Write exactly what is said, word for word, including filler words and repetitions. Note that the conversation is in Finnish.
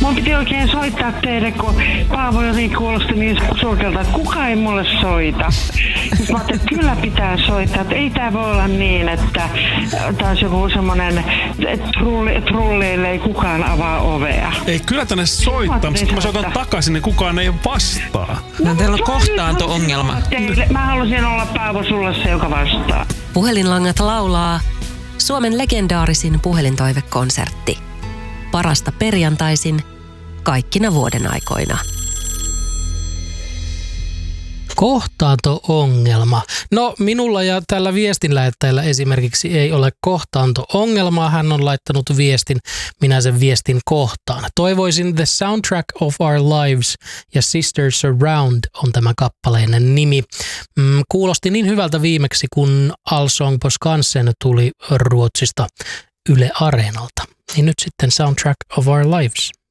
Mun piti oikein soittaa teille, kun Paavo jotenkin kuulosti niin surkealta, että kukaan ei mulle soita. Sitten mä ajattelin, että kyllä pitää soittaa, että ei tää voi olla niin, että taas joku semmonen, että trulli, trulleille ei kukaan avaa ovea. Ei, kyllä tänne soittaa, mutta kun mä soitan takaisin, niin kukaan ei vastaa. No teillä on kohtaanto-ongelma. Mä halusin olla Paavo sulle se, joka vastaa. Puhelinlangat laulaa Suomen legendaarisin puhelintoivekonsertti. Parasta perjantaisin kaikkina vuoden aikoina. Kohtaanto-ongelma. No minulla ja tällä viestinlähettäjällä esimerkiksi ei ole kohtaanto-ongelmaa. Hän on laittanut viestin, minä sen viestin kohtaan. Toivoisin The Soundtrack of Our Lives ja Sisters Around on tämä kappaleinen nimi. Mm, kuulosti niin hyvältä viimeksi, kun Allsång på Skansen tuli Ruotsista Yle Areenalta. Niin nyt sitten Soundtrack of Our Lives.